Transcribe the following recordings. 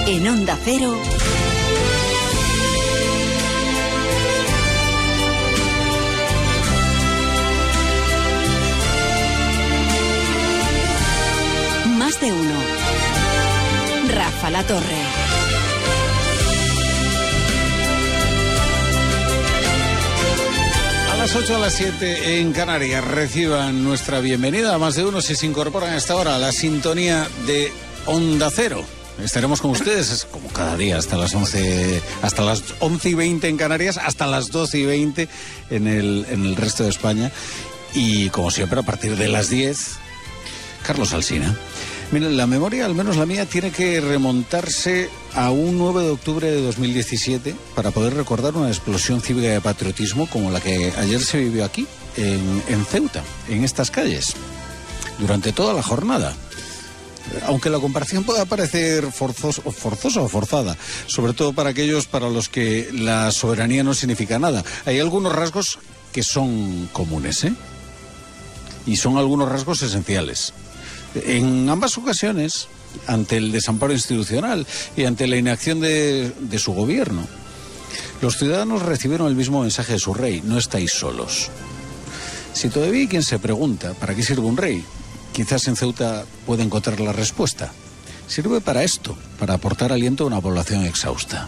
En Onda Cero, Más de uno. Rafa La Torre. A las 8 a las 7 en Canarias reciban nuestra bienvenida a Más de uno si se incorporan a esta hora a la sintonía de Onda Cero. Estaremos con ustedes como cada día hasta las 11 y 20 en Canarias, hasta las 12 y 20 en el resto de España. Y como siempre, a partir de las 10, Carlos Alsina. Miren, la memoria, al menos la mía, tiene que remontarse a un 9 de octubre de 2017 para poder recordar una explosión cívica de patriotismo como la que ayer se vivió aquí, en Ceuta, en estas calles, durante toda la jornada. Aunque la comparación pueda parecer forzosa o forzada, sobre todo para aquellos para los que la soberanía no significa nada. Hay algunos rasgos que son comunes, y son algunos rasgos esenciales. En ambas ocasiones, ante el desamparo institucional y ante la inacción de su gobierno, los ciudadanos recibieron el mismo mensaje de su rey: no estáis solos. Si todavía hay quien se pregunta ¿para qué sirve un rey? Quizás en Ceuta puede encontrar la respuesta. Sirve para esto, para aportar aliento a una población exhausta.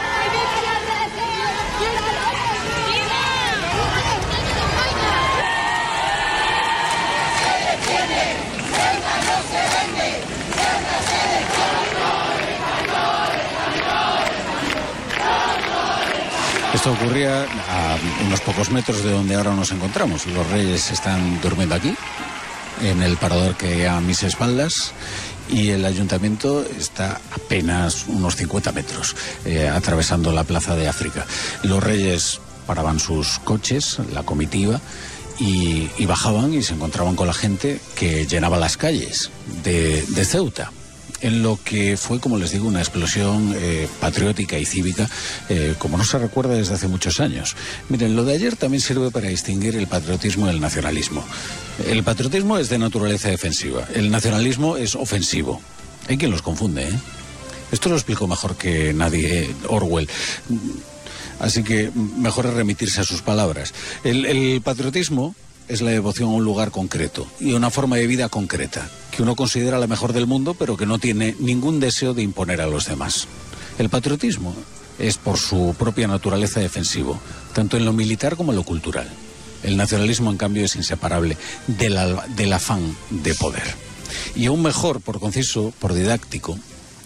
Esto ocurría a unos pocos metros de donde ahora nos encontramos. Los reyes están durmiendo aquí, en el parador que hay a mis espaldas, y el ayuntamiento está apenas unos 50 metros, atravesando la plaza de África. Los reyes paraban sus coches, la comitiva, y bajaban y se encontraban con la gente que llenaba las calles de Ceuta, en lo que fue, como les digo, una explosión patriótica y cívica como no se recuerda desde hace muchos años. Miren, lo de ayer también sirve para distinguir el patriotismo del nacionalismo. El patriotismo es de naturaleza defensiva, el nacionalismo es ofensivo. Hay quien los confunde, Esto lo explicó mejor que nadie Orwell. Así que mejor es remitirse a sus palabras. El patriotismo es la devoción a un lugar concreto y a una forma de vida concreta, que uno considera la mejor del mundo, pero que no tiene ningún deseo de imponer a los demás. El patriotismo es, por su propia naturaleza, defensivo, tanto en lo militar como en lo cultural. El nacionalismo, en cambio, es inseparable del afán de poder. Y aún mejor, por conciso, por didáctico,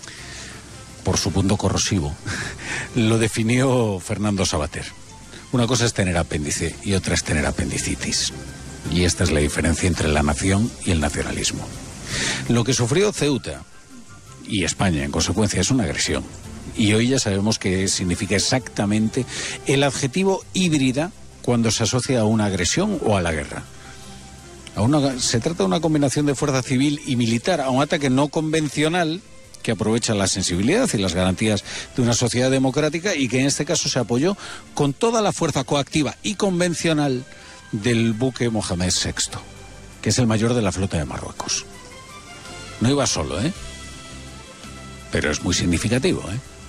por su punto corrosivo, lo definió Fernando Savater. Una cosa es tener apéndice y otra es tener apendicitis. Y esta es la diferencia entre la nación y el nacionalismo. Lo que sufrió Ceuta y España, en consecuencia, es una agresión. Y hoy ya sabemos qué significa exactamente el adjetivo híbrida cuando se asocia a una agresión o a la guerra. Se trata de una combinación de fuerza civil y militar a un ataque no convencional que aprovecha la sensibilidad y las garantías de una sociedad democrática y que en este caso se apoyó con toda la fuerza coactiva y convencional del buque Mohamed VI, que es el mayor de la flota de Marruecos. No iba solo, pero es muy significativo,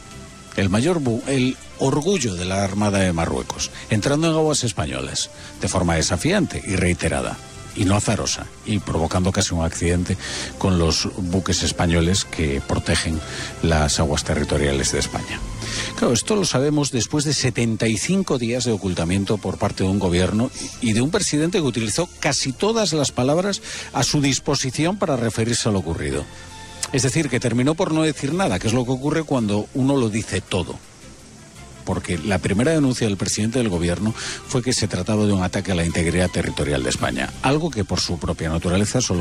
el orgullo de la Armada de Marruecos, entrando en aguas españolas de forma desafiante y reiterada, y no azarosa, y provocando casi un accidente con los buques españoles que protegen las aguas territoriales de España. Claro, esto lo sabemos después de 75 días de ocultamiento por parte de un gobierno y de un presidente que utilizó casi todas las palabras a su disposición para referirse a lo ocurrido. Es decir, que terminó por no decir nada, que es lo que ocurre cuando uno lo dice todo. Porque la primera denuncia del presidente del gobierno fue que se trataba de un ataque a la integridad territorial de España, algo que por su propia naturaleza solo